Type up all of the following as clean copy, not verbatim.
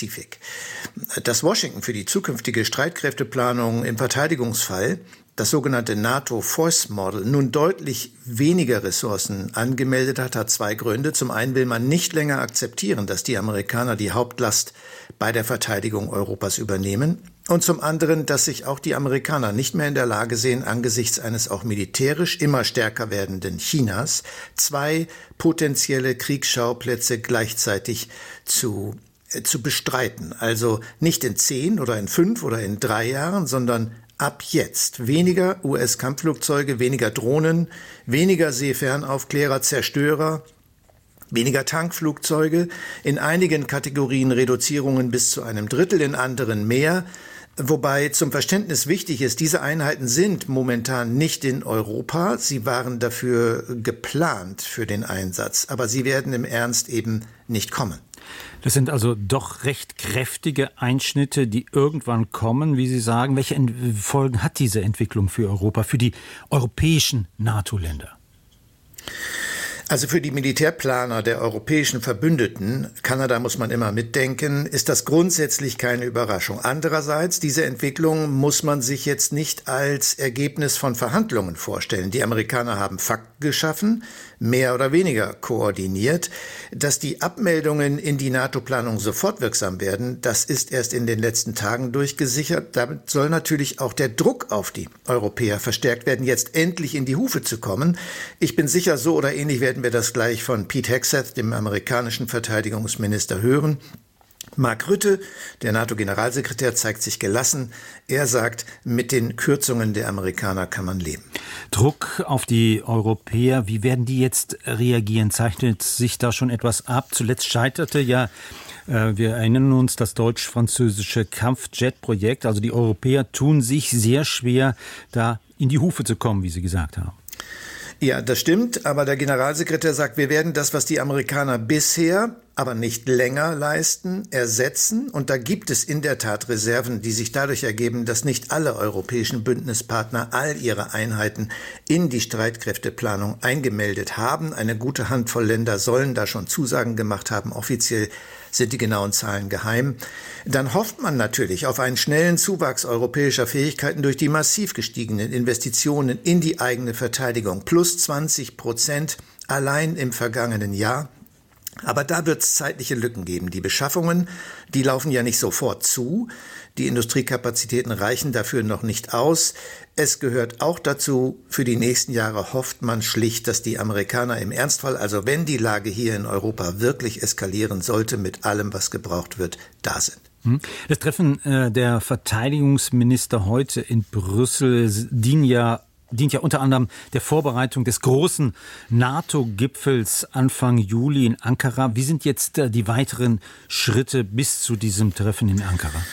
Pazifik. Dass Washington für die zukünftige Streitkräfteplanung im Verteidigungsfall das sogenannte NATO Force Model nun deutlich weniger Ressourcen angemeldet hat, hat zwei Gründe. Zum einen will man nicht länger akzeptieren, dass die Amerikaner die Hauptlast bei der Verteidigung Europas übernehmen. Und zum anderen, dass sich auch die Amerikaner nicht mehr in der Lage sehen, angesichts eines auch militärisch immer stärker werdenden Chinas zwei potenzielle Kriegsschauplätze gleichzeitig zu bestreiten. Also nicht in 10 oder in 5 oder in 3 Jahren, sondern ab jetzt. Weniger US-Kampfflugzeuge, weniger Drohnen, weniger Seefernaufklärer, Zerstörer, weniger Tankflugzeuge, in einigen Kategorien Reduzierungen bis zu einem Drittel, in anderen mehr. Wobei zum Verständnis wichtig ist, diese Einheiten sind momentan nicht in Europa. Sie waren dafür geplant für den Einsatz, aber sie werden im Ernst eben nicht kommen. Das sind also doch recht kräftige Einschnitte, die irgendwann kommen, wie Sie sagen. Welche Folgen hat diese Entwicklung für Europa, für die europäischen NATO-Länder? Also für die Militärplaner der europäischen Verbündeten, Kanada muss man immer mitdenken, ist das grundsätzlich keine Überraschung. Andererseits, diese Entwicklung muss man sich jetzt nicht als Ergebnis von Verhandlungen vorstellen. Die Amerikaner haben Fakten geschaffen, mehr oder weniger koordiniert. Dass die Abmeldungen in die NATO-Planung sofort wirksam werden, das ist erst in den letzten Tagen durchgesichert. Damit soll natürlich auch der Druck auf die Europäer verstärkt werden, jetzt endlich in die Hufe zu kommen. Ich bin sicher, so oder ähnlich werden wir das gleich von Pete Hegseth, dem amerikanischen Verteidigungsminister, hören. Mark Rutte, der NATO-Generalsekretär, zeigt sich gelassen. Er sagt, mit den Kürzungen der Amerikaner kann man leben. Druck auf die Europäer, wie werden die jetzt reagieren? Zeichnet sich da schon etwas ab? Zuletzt scheiterte ja, wir erinnern uns, das deutsch-französische Kampfjet-Projekt. Also die Europäer tun sich sehr schwer, da in die Hufe zu kommen, wie Sie gesagt haben. Ja, das stimmt, aber der Generalsekretär sagt, wir werden das, was die Amerikaner bisher, aber nicht länger leisten, ersetzen. Und da gibt es in der Tat Reserven, die sich dadurch ergeben, dass nicht alle europäischen Bündnispartner all ihre Einheiten in die Streitkräfteplanung eingemeldet haben. Eine gute Handvoll Länder sollen da schon Zusagen gemacht haben. Offiziell sind die genauen Zahlen geheim. Dann hofft man natürlich auf einen schnellen Zuwachs europäischer Fähigkeiten durch die massiv gestiegenen Investitionen in die eigene Verteidigung. Plus 20% allein im vergangenen Jahr. Aber da wird es zeitliche Lücken geben. Die Beschaffungen, die laufen ja nicht sofort zu. Die Industriekapazitäten reichen dafür noch nicht aus. Es gehört auch dazu, für die nächsten Jahre hofft man schlicht, dass die Amerikaner im Ernstfall, also wenn die Lage hier in Europa wirklich eskalieren sollte, mit allem, was gebraucht wird, da sind. Das Treffen der Verteidigungsminister heute in Brüssel dient ja unter anderem der Vorbereitung des großen NATO-Gipfels Anfang Juli in Ankara. Wie sind jetzt die weiteren Schritte bis zu diesem Treffen in Ankara?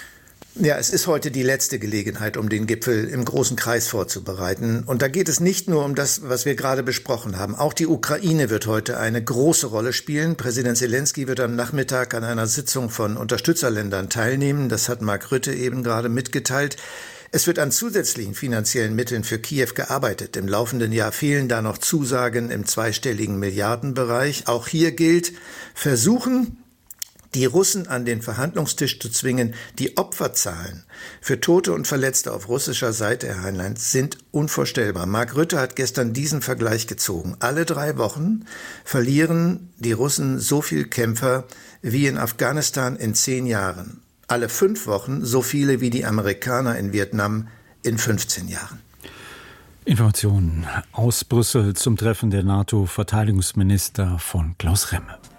Ja, es ist heute die letzte Gelegenheit, um den Gipfel im großen Kreis vorzubereiten. Und da geht es nicht nur um das, was wir gerade besprochen haben. Auch die Ukraine wird heute eine große Rolle spielen. Präsident Zelensky wird am Nachmittag an einer Sitzung von Unterstützerländern teilnehmen. Das hat Mark Rutte eben gerade mitgeteilt. Es wird an zusätzlichen finanziellen Mitteln für Kiew gearbeitet. Im laufenden Jahr fehlen da noch Zusagen im zweistelligen Milliardenbereich. Auch hier gilt, versuchen, die Russen an den Verhandlungstisch zu zwingen. Die Opferzahlen für Tote und Verletzte auf russischer Seite, Herr Heinlein, sind unvorstellbar. Mark Rutte hat gestern diesen Vergleich gezogen. Alle 3 Wochen verlieren die Russen so viel Kämpfer wie in Afghanistan in 10 Jahren. Alle 5 Wochen so viele wie die Amerikaner in Vietnam in 15 Jahren. Informationen aus Brüssel zum Treffen der NATO-Verteidigungsminister von Klaus Remme.